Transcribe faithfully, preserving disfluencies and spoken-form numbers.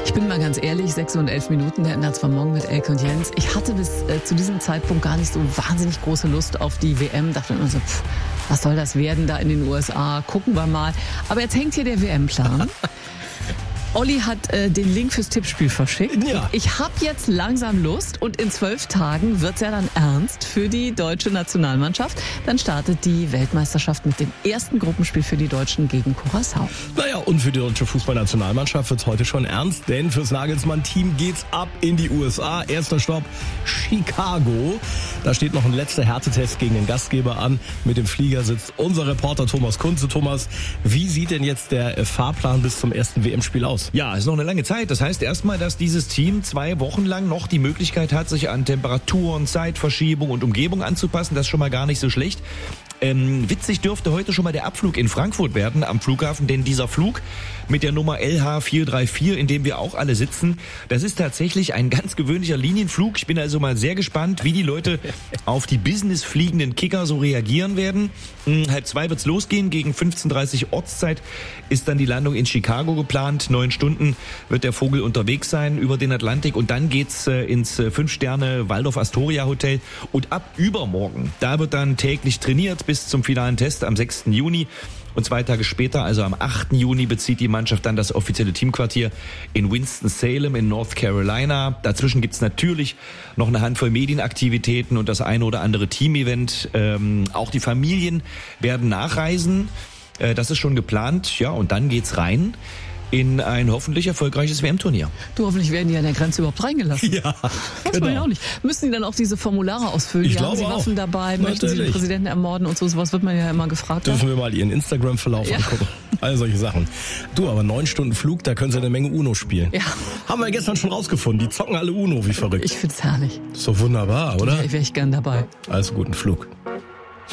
Ich bin mal ganz ehrlich, sechs und elf Minuten, der ändert zwar morgen mit Elke und Jens. Ich hatte bis äh, zu diesem Zeitpunkt gar nicht so wahnsinnig große Lust auf die W M. Dachte immer so, pff, was soll das werden da in den U S A? Gucken wir mal. Aber jetzt hängt hier der W M-Plan. Olli hat äh, den Link fürs Tippspiel verschickt. Ja. Ich habe jetzt langsam Lust und in zwölf Tagen wird's ja dann ernst für die deutsche Nationalmannschaft. Dann startet die Weltmeisterschaft mit dem ersten Gruppenspiel für die Deutschen gegen Curaçao. Naja, und für die deutsche Fußballnationalmannschaft wird's heute schon ernst, denn fürs Nagelsmann-Team geht's ab in die U S A. Erster Stopp, Chicago. Da steht noch ein letzter Härtetest gegen den Gastgeber an. Mit dem Flieger sitzt unser Reporter Thomas Kunze. Thomas, wie sieht denn jetzt der Fahrplan bis zum ersten W M-Spiel aus? Ja, ist noch eine lange Zeit. Das heißt erstmal, dass dieses Team zwei Wochen lang noch die Möglichkeit hat, sich an Temperaturen, Zeitverschiebung und Umgebung anzupassen. Das ist schon mal gar nicht so schlecht. Ähm, witzig dürfte heute schon mal der Abflug in Frankfurt werden am Flughafen, denn dieser Flug mit der Nummer L H vier drei vier, in dem wir auch alle sitzen, das ist tatsächlich ein ganz gewöhnlicher Linienflug. Ich bin also mal sehr gespannt, wie die Leute auf die businessfliegenden Kicker so reagieren werden. Hm, halb zwei wird's losgehen, gegen fünfzehn Uhr dreißig Ortszeit ist dann die Landung in Chicago geplant. Neun Stunden wird der Vogel unterwegs sein über den Atlantik und dann geht's äh, ins äh, Fünf-Sterne Waldorf Astoria Hotel und ab übermorgen, da wird dann täglich trainiert bis zum finalen Test am sechsten Juni. Und zwei Tage später, also am achten Juni, bezieht die Mannschaft dann das offizielle Teamquartier in Winston-Salem in North Carolina. Dazwischen gibt's natürlich noch eine Handvoll Medienaktivitäten und das eine oder andere Teamevent. Ähm, auch die Familien werden nachreisen. Äh, das ist schon geplant. Ja, und dann geht's rein in ein hoffentlich erfolgreiches W M-Turnier. Du, hoffentlich werden die an der Grenze überhaupt reingelassen. Ja, das genau. man ja auch nicht. Müssen die dann auch diese Formulare ausfüllen? Ich ja, haben glaube sie auch. Waffen dabei? Möchten sie den Natürlich. Präsidenten ermorden und so? Sowas wird man ja immer gefragt. Dürfen wir mal ihren Instagram-Verlauf Ja. angucken. All solche Sachen. Du, aber neun Stunden Flug, da können sie eine Menge Uno spielen. Ja. Haben wir gestern schon rausgefunden. Die zocken alle Uno, wie verrückt. Ich find's herrlich. Ist doch wunderbar, oder? Ja, wäre ich gern dabei. Also guten Flug.